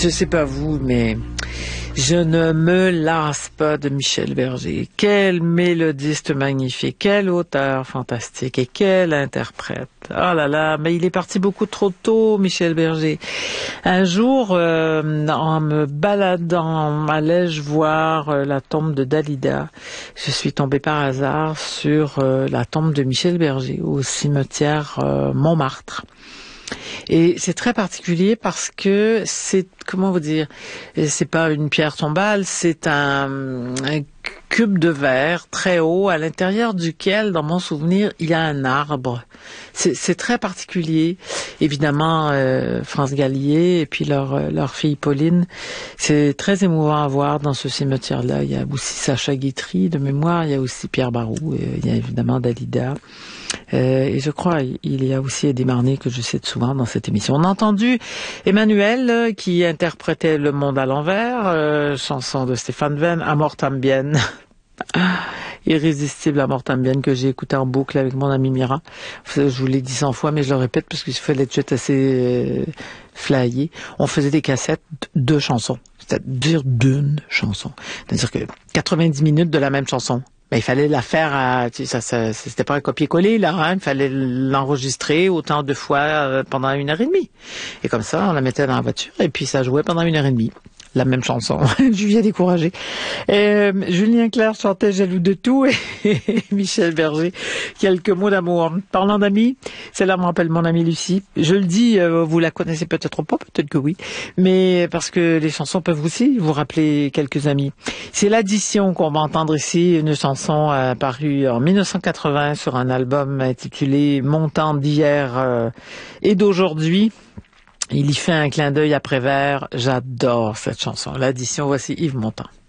Je sais pas vous, mais je ne me lasse pas de Michel Berger. Quel mélodiste magnifique, quel auteur fantastique et quel interprète. Oh là là, mais il est parti beaucoup trop tôt, Michel Berger. Un jour, en me baladant, allais-je voir la tombe de Dalida. Je suis tombée par hasard sur la tombe de Michel Berger au cimetière Montmartre. Et c'est très particulier parce que c'est, comment vous dire, c'est pas une pierre tombale, c'est un cube de verre très haut à l'intérieur duquel, dans mon souvenir, il y a un arbre. C'est très particulier. Évidemment, France Gallier et puis leur fille Pauline, c'est très émouvant à voir dans ce cimetière-là. Il y a aussi Sacha Guitry de mémoire, il y a aussi Pierre Barou, il y a évidemment Dalida. Et je crois il y a aussi Eddie Marnay que je cite souvent dans cette émission. On a entendu Emmanuel qui interprétait Le Monde à l'envers, chanson de Stéphane Venn, Amor Tambien. Irrésistible Amor Tambien que j'ai écouté en boucle avec mon ami Mira. Je vous l'ai dit 100 fois mais je le répète parce qu'il fallait être assez flyé. On faisait des cassettes de chansons, c'est-à-dire d'une chanson. C'est-à-dire que 90 minutes de la même chanson. Mais il fallait la faire c'était pas un copier-coller, là, hein. Il fallait l'enregistrer autant de fois pendant 1h30. Et comme ça, on la mettait dans la voiture et puis ça jouait pendant 1h30. La même chanson. Je viens découragé. Julien Clerc chantait Jaloux de tout et Michel Berger, quelques mots d'amour. Parlant d'amis, celle-là me rappelle mon amie Lucie. Je le dis, vous la connaissez peut-être pas, peut-être que oui, mais parce que les chansons peuvent aussi vous rappeler quelques amis. C'est l'addition qu'on va entendre ici, une chanson parue en 1980 sur un album intitulé Montant d'hier et d'aujourd'hui. Il y fait un clin d'œil à Prévert. J'adore cette chanson. L'addition, voici Yves Montand.